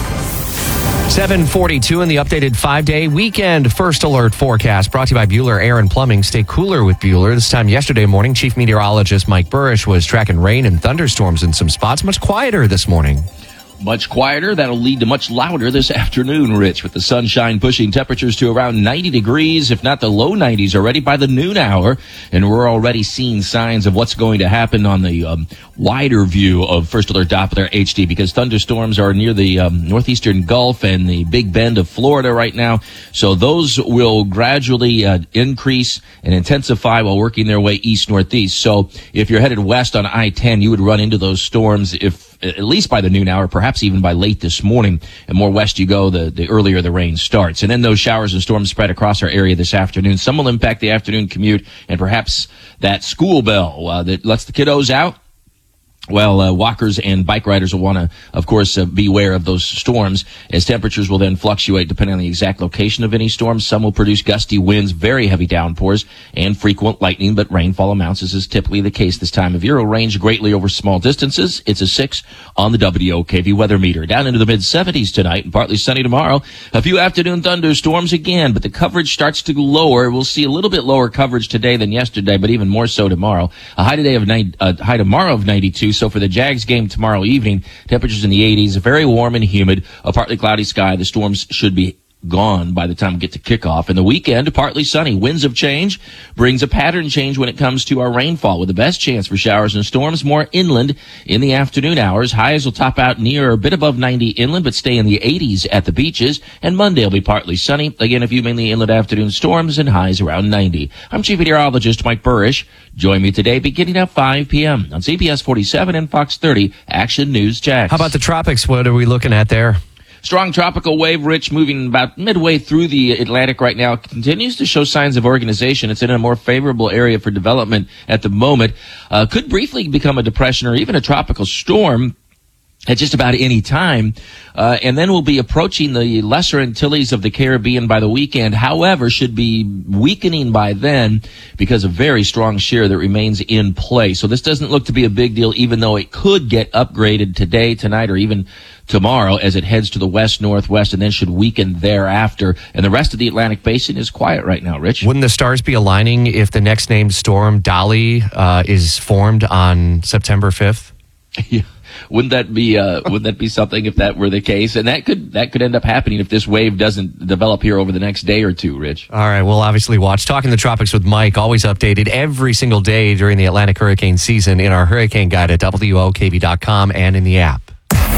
seven forty-two in the updated five-day weekend first alert forecast brought to you by Bueller Air and Plumbing. Stay cooler with Bueller. This time yesterday morning, Chief Meteorologist Mike Burrish was tracking rain and thunderstorms in some spots. Much quieter this morning. Much quieter. That'll lead to much louder this afternoon, Rich, with the sunshine pushing temperatures to around ninety degrees, if not the low nineties already by the noon hour. And we're already seeing signs of what's going to happen on the um, wider view of First Alert Doppler H D, because thunderstorms are near the um, northeastern Gulf and the Big Bend of Florida right now. So those will gradually uh, increase and intensify while working their way east-northeast. So if you're headed west on I ten, you would run into those storms if at least by the noon hour, perhaps even by late this morning. And more west you go, the, the earlier the rain starts. And then those showers and storms spread across our area this afternoon. Some will impact the afternoon commute and perhaps that school bell uh, that lets the kiddos out. Well, uh, walkers and bike riders will want to, of course, uh, be aware of those storms, as temperatures will then fluctuate depending on the exact location of any storm. Some will produce gusty winds, very heavy downpours, and frequent lightning, but rainfall amounts, as is typically the case this time of year, will range greatly over small distances. It's a six on the W O K V weather meter. Down into the mid seventies tonight and partly sunny tomorrow. A few afternoon thunderstorms again, but the coverage starts to lower. We'll see a little bit lower coverage today than yesterday, but even more so tomorrow. A high today of nine, uh, high tomorrow of ninety-two. So for the Jags game tomorrow evening, temperatures in the eighties, very warm and humid, a partly cloudy sky. The storms should be gone by the time we get to kickoff. And the weekend, partly sunny. Winds of change brings a pattern change when it comes to our rainfall, with the best chance for showers and storms more inland in the afternoon hours. Highs will top out near a bit above ninety inland, but stay in the eighties at the beaches. And Monday will be partly sunny. Again, a few mainly inland afternoon storms and highs around ninety. I'm Chief Meteorologist Mike Burrish. Join me today beginning at five p.m. on C B S forty-seven and Fox thirty Action News Jax. How about the tropics? What are we looking at there? Strong tropical wave, Rich, moving about midway through the Atlantic right now, continues to show signs of organization. It's in a more favorable area for development at the moment. Uh, could briefly become a depression or even a tropical storm at just about any time, uh, and then we'll be approaching the lesser Antilles of the Caribbean by the weekend. However, should be weakening by then because of very strong shear that remains in play. So this doesn't look to be a big deal, even though it could get upgraded today, tonight, or even tomorrow as it heads to the west, northwest, and then should weaken thereafter. And the rest of the Atlantic Basin is quiet right now, Rich. Wouldn't the stars be aligning if the next named storm, Dolly, uh, is formed on September fifth? Yeah. Wouldn't that be uh, wouldn't that be something if that were the case? And that could that could end up happening if this wave doesn't develop here over the next day or two, Rich. All right, we'll obviously watch. Talking the Tropics with Mike, always updated every single day during the Atlantic hurricane season in our hurricane guide at W O K V dot com and in the app.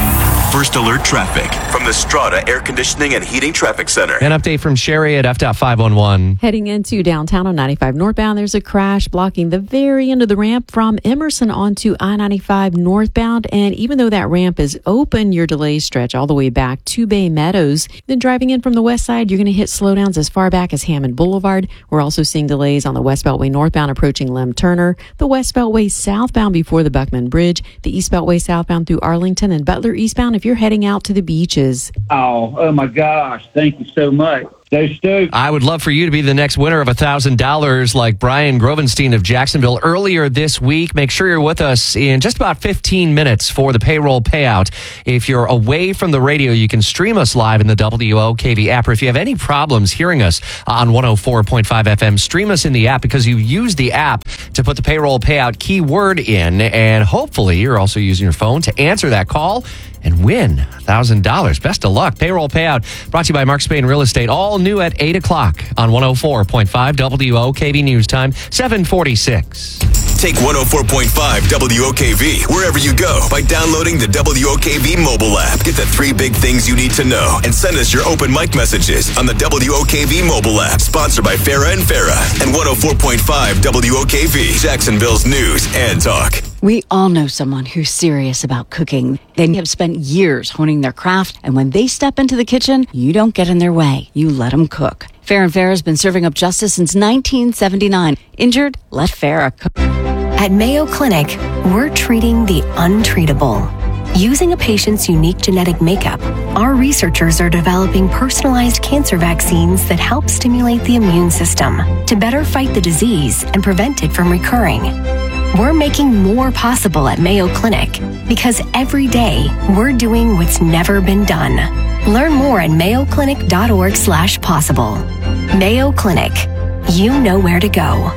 First Alert Traffic from the Strata Air Conditioning and Heating Traffic Center. An update from Sherry at F dot five one one. Heading into downtown on ninety-five northbound, there's a crash blocking the very end of the ramp from Emerson onto I ninety-five northbound. And even though that ramp is open, your delays stretch all the way back to Bay Meadows. Then driving in from the west side, you're going to hit slowdowns as far back as Hammond Boulevard. We're also seeing delays on the West Beltway northbound approaching Lem Turner, the West Beltway southbound before the Buckman Bridge, the East Beltway southbound through Arlington, and Butler eastbound if you're heading out to the beaches. Oh, oh my gosh. Thank you so much. So stoked. I would love for you to be the next winner of one thousand dollars like Brian Grovenstein of Jacksonville earlier this week. Make sure you're with us in just about fifteen minutes for the payroll payout. If you're away from the radio, you can stream us live in the W O K V app. Or if you have any problems hearing us on one oh four point five F M, stream us in the app because you use the app to put the payroll payout keyword in. And hopefully you're also using your phone to answer that call and win one thousand dollars. Best of luck. Payroll payout brought to you by Mark Spain Real Estate. All new at eight o'clock on one oh four point five W O K V News Time, seven forty-six. Take one oh four point five W O K V wherever you go by downloading the W O K V mobile app. Get the three big things you need to know and send us your open mic messages on the W O K V mobile app. Sponsored by Farah and Farah and one oh four point five W O K V, Jacksonville's news and talk. We all know someone who's serious about cooking. They have spent years honing their craft, and when they step into the kitchen, you don't get in their way. You let them cook. Farah and Farah has been serving up justice since nineteen seventy-nine. Injured? Let Farah cook. At Mayo Clinic, we're treating the untreatable. Using a patient's unique genetic makeup, our researchers are developing personalized cancer vaccines that help stimulate the immune system to better fight the disease and prevent it from recurring. We're making more possible at Mayo Clinic because every day we're doing what's never been done. Learn more at mayoclinic.org slash possible. Mayo Clinic. You know where to go.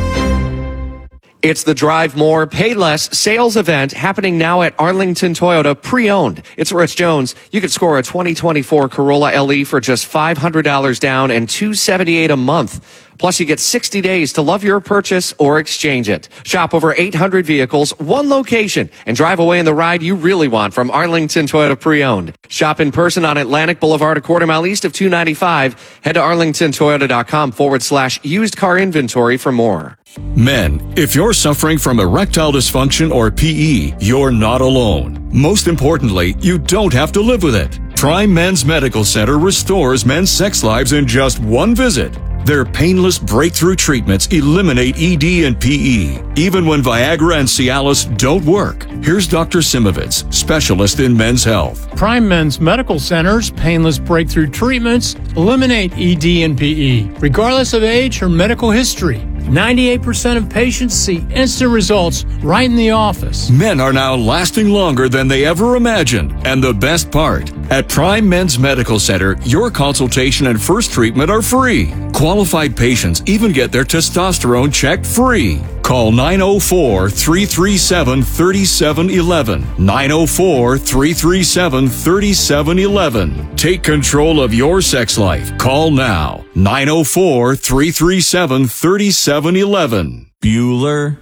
It's the Drive More, Pay Less sales event happening now at Arlington Toyota Pre-Owned. It's Rich Jones. You could score a twenty twenty-four Corolla L E for just five hundred dollars down and two hundred seventy-eight dollars a month. Plus, you get sixty days to love your purchase or exchange it. Shop over eight hundred vehicles, one location, and drive away in the ride you really want from Arlington Toyota Pre-Owned. Shop in person on Atlantic Boulevard, a quarter mile east of two ninety-five. Head to arlingtontoyota.com forward slash used car inventory for more. Men, if you're suffering from erectile dysfunction or P E, you're not alone. Most importantly, you don't have to live with it. Prime Men's Medical Center restores men's sex lives in just one visit. Their painless breakthrough treatments eliminate E D and P E, even when Viagra and Cialis don't work. Here's Doctor Simovitz, specialist in men's health. Prime Men's Medical Center's painless breakthrough treatments eliminate E D and P E, regardless of age or medical history. ninety-eight percent of patients see instant results right in the office. Men are now lasting longer than they ever imagined. And the best part, at Prime Men's Medical Center, your consultation and first treatment are free. Qualified patients even get their testosterone checked free. Call nine oh four, three three seven, three seven one one. nine oh four, three three seven, three seven one one. Take control of your sex life. Call now. nine oh four, three three seven, three seven one one. Bueller,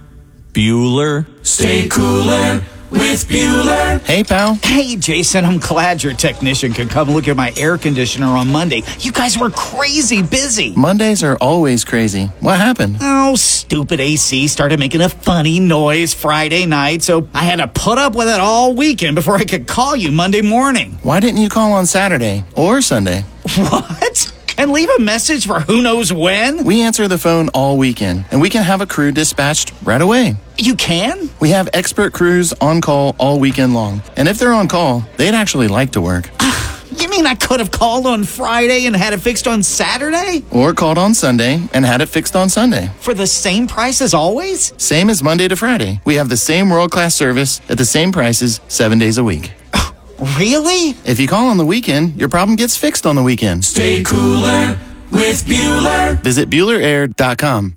Bueller, stay cooler with Bueller. Hey, pal. Hey, Jason, I'm glad your technician could come look at my air conditioner on Monday. You guys were crazy busy. Mondays are always crazy. What happened? Oh, stupid A C started making a funny noise Friday night, so I had to put up with it all weekend before I could call you Monday morning. Why didn't you call on Saturday or Sunday? What? And leave a message for who knows when? We answer the phone all weekend, and we can have a crew dispatched right away. You can? We have expert crews on call all weekend long. And if they're on call, they'd actually like to work. You mean I could have called on Friday and had it fixed on Saturday? Or called on Sunday and had it fixed on Sunday. For the same price as always? Same as Monday to Friday. We have the same world-class service at the same prices seven days a week. Really? If you call on the weekend, your problem gets fixed on the weekend. Stay cooler with Bueller. Visit Bueller Air dot com.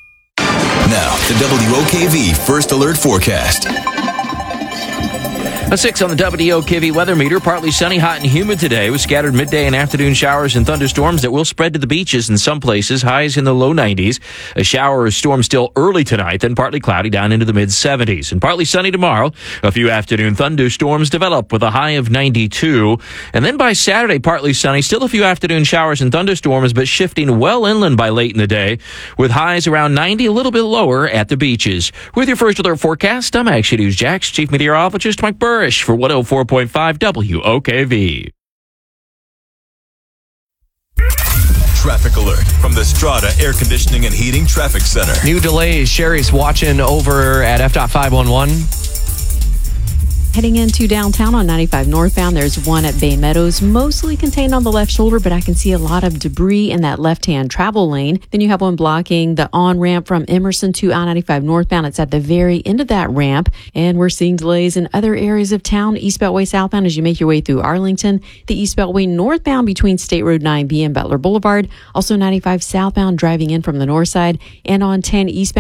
Now, the W O K V First Alert Forecast. A six on the W O K V weather meter. Partly sunny, hot, and humid today with scattered midday and afternoon showers and thunderstorms that will spread to the beaches in some places. Highs in the low nineties. A shower or storm still early tonight, then partly cloudy down into the mid seventies. And partly sunny tomorrow. A few afternoon thunderstorms develop with a high of ninety-two. And then by Saturday, partly sunny. Still a few afternoon showers and thunderstorms, but shifting well inland by late in the day with highs around ninety, a little bit lower at the beaches. With your first alert forecast, I'm Action News Jax Chief Meteorologist Mike Burrish for one oh four point five W O K V. Traffic alert from the Strata Air Conditioning and Heating Traffic Center. New delays. Sherry's watching over at F five one one. Heading into downtown on ninety-five northbound, there's one at Bay Meadows, mostly contained on the left shoulder, but I can see a lot of debris in that left-hand travel lane. Then you have one blocking the on-ramp from Emerson to I ninety-five northbound. It's at the very end of that ramp, and we're seeing delays in other areas of town, East Beltway southbound as you make your way through Arlington, the East Beltway northbound between State Road nine B and Butler Boulevard, also ninety-five southbound driving in from the north side, and on ten eastbound